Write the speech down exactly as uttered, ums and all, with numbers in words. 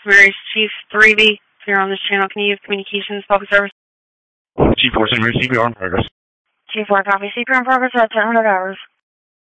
Mary's Chief three B. If you're on this channel, can you use communications public service? Chief four, Saint Mary's C P R in progress. Chief four, copy. C P R in progress at ten hundred hours.